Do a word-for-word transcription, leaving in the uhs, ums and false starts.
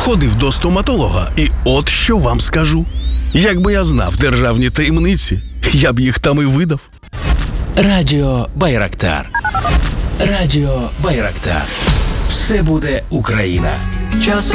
ходив до стоматолога, і от що вам скажу. Якби я знав державні таємниці, я б їх там і видав. Радіо Байрактар. Радіо Байрактар. Все буде Україна. Часом